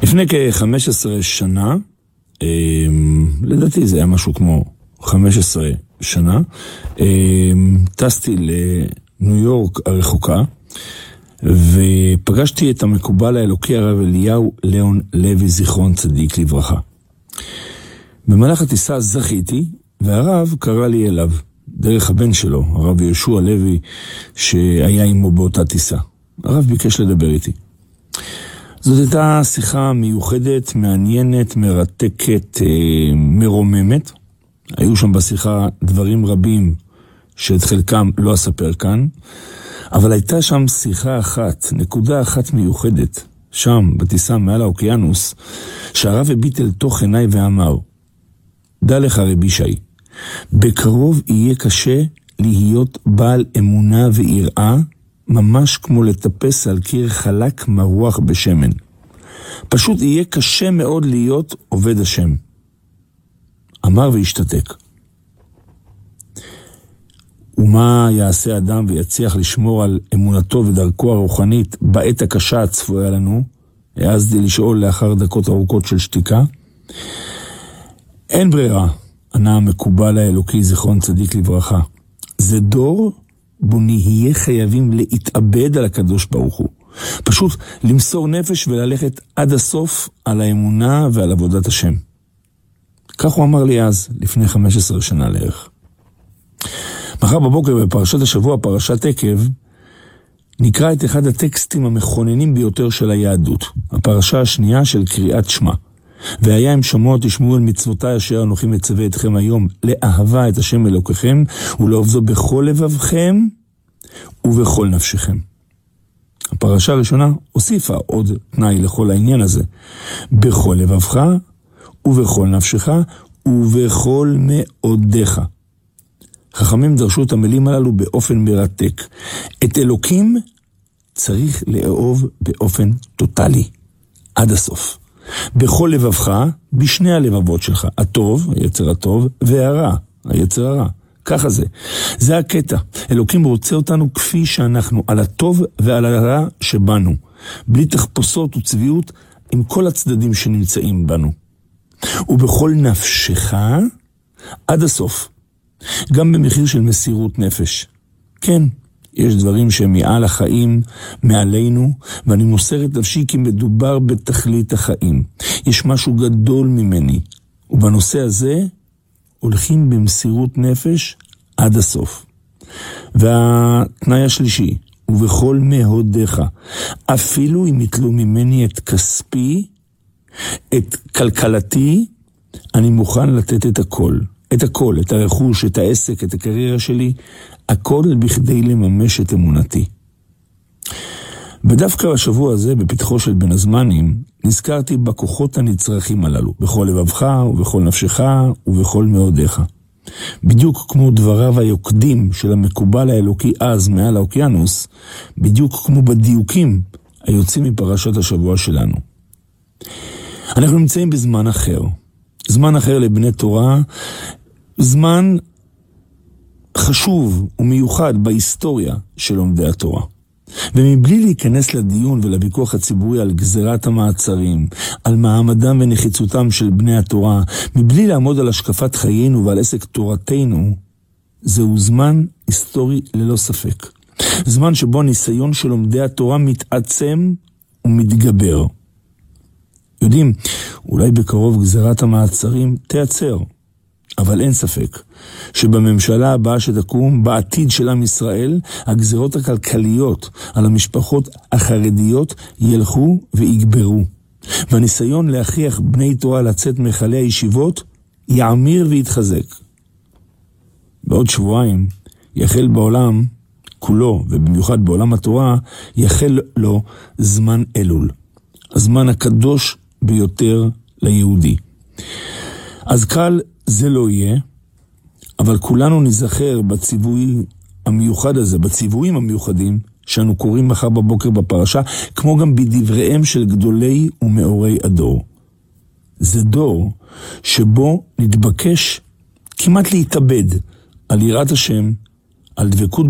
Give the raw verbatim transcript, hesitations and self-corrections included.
לפני כ-חמש עשרה שנה, לדעתי זה היה משהו כמו חמש עשרה שנה, טסתי לניו יורק הרחוקה, ופגשתי את המקובל האלוקי הרב אליהו ליאון לוי זיכרון צדיק לברכה. במהלך הטיסה זכיתי, והרב קרא לי אליו, דרך הבן שלו, הרב יהושע לוי, שהיה עמו באותה טיסה. הרב ביקש לדבר איתי. זאת הייתה שיחה מיוחדת, מעניינת, מרתקת, מרוממת. היו שם בשיחה דברים רבים שאת חלקם לא אספר כאן, אבל הייתה שם שיחה אחת, נקודה אחת מיוחדת, שם בטיסה מעל האוקיינוס, שהרב הביט אל תוך עיניי ואמר, דע לך רבי שי, בקרוב יהיה קשה להיות בעל אמונה ויראה, ממש כמו לטפס על קיר חלק מרוח בשמן. פשוט יהיה קשה מאוד להיות עובד השם. אמר והשתתק. ומה יעשה אדם ויצליח לשמור על אמונתו ודרכו הרוחנית בעת הקשה הצפויה לנו? העזתי לשאול לאחר דקות ארוכות של שתיקה. אין ברירה, ענה המקובל האלוקי זיכרון צדיק לברכה. זה דור בו נהיה חייבים להתאבד על הקדוש ברוך הוא. פשוט למסור נפש וללכת עד הסוף על האמונה ועל עבודת השם. כך הוא אמר לי אז, לפני חמש עשרה שנה לערך. מחר בבוקר בפרשת השבוע, פרשת עקב, נקרא את אחד הטקסטים המכוננים ביותר של היהדות, הפרשה השנייה של קריאת שמע. והיה אם שמוע תשמעו על מצוותיי אשר אנוכי מצווה אתכם היום, לאהבה את השם אלוקיכם, ולעובדו בכל לבבכם ובכל נפשכם. הפרשה הראשונה הוסיפה עוד תנאי לכל העניין הזה. בכל לבבך ובכל נפשך ובכל מאודך. חכמים דרשו את המילים הללו באופן מרתק. את אלוקים צריך לאהוב באופן טוטלי, עד הסוף. בכל לבבך, בשני הלבבות שלך, הטוב, היצר הטוב, והרע, היצר הרע. ככה זה. זה הקטע. אלוקים רוצה אותנו כפי שאנחנו, על הטוב ועל הרע שבנו. בלי תחפושות וצביעות, עם כל הצדדים שנמצאים בנו. ובכל נפשך, עד הסוף. גם במחיר של מסירות נפש. כן, יש דברים שהם מעל החיים, מעלינו, ואני מוסר את נפשי כי מדובר בתכלית החיים. יש משהו גדול ממני, ובנושא הזה הולכים במסירות נפש עד הסוף. והתנאי השלישי, ובכל מהודך, אפילו אם יתלו ממני את כספי, את כלכלתי, אני מוכן לתת את הכל. את הכל, את הרכוש, את העסק, את הקריירה שלי, הכל בכדי לממש את אמונתי. ודווקא בשבוע הזה, בפתחו של בין הזמנים, נזכרתי בכוחות הנצרכים הללו, בכל לבבך ובכל נפשך ובכל מאודך. בדיוק כמו דבריו היוקדים של המקובל האלוקי אז מעל האוקיינוס, בדיוק כמו בדיוקים היוצאים מפרשת השבוע שלנו. אנחנו נמצאים בזמן אחר. זמן אחר לבני תורה, זמן חשוב ומיוחד בהיסטוריה של לומדי התורה. ומבלי להיכנס לדיון ולוויכוח הציבורי על גזירת המעצרים, על מעמדם ונחיצותם של בני התורה, מבלי לעמוד על השקפת חיינו ועל עסק תורתנו, זהו זמן היסטורי ללא ספק. זמן שבו הניסיון של לומדי התורה מתעצם ומתגבר. יודעים, אולי בקרוב גזירת המעצרים תיעצר, אבל אין ספק שבממשלה הבאה שתקום, בעתיד של עם ישראל, הגזירות הכלכליות על המשפחות החרדיות ילכו ויגברו. והניסיון להכריח בני תורה לצאת מחלי הישיבות יעמיר ויתחזק. בעוד שבועיים יחל בעולם כולו, ובמיוחד בעולם התורה, יחל לו זמן אלול. הזמן הקדוש ביותר ליהודי. אז קל זה לא יהיה, אבל כולנו נזכר בציווי המיוחד הזה, בציוויים המיוחדים שאנו קוראים מחר בבוקר בפרשה, כמו גם בדבריהם של גדולי ומאורי הדור. זה דור שבו נתבקש כמעט להתאבד על יראת השם, על דבקות